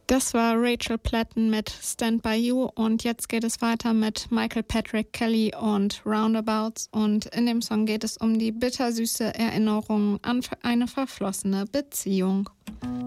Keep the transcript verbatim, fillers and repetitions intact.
Das war Rachel Platten mit Stand By You und jetzt geht es weiter mit Michael Patrick Kelly und Roundabouts und in dem Song geht es um die bittersüße Erinnerung an eine verflossene Beziehung.